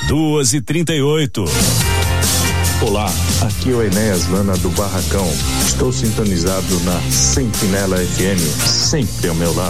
2h38. Olá, aqui é o Enéas Lana do Barracão. Estou sintonizado na Sentinela FM, sempre ao meu lado.